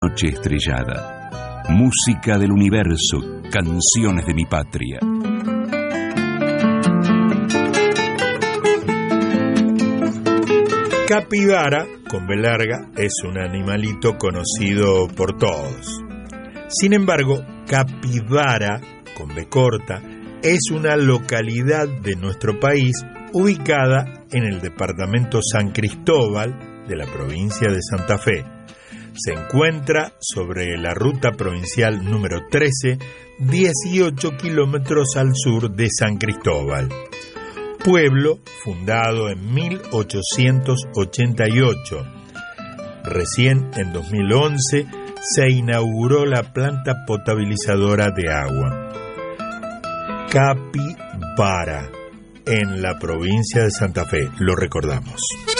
Noche estrellada, música del universo, canciones de mi patria. Capibara, con B larga, es un animalito conocido por todos. Sin embargo, Capibara, con B corta, es una localidad de nuestro país ubicada en el departamento San Cristóbal de la provincia de Santa Fe. Se encuentra sobre la ruta provincial número 13, 18 kilómetros al sur de San Cristóbal. Pueblo fundado en 1888. Recién en 2011 se inauguró la planta potabilizadora de agua. Capibara, en la provincia de Santa Fe, lo recordamos.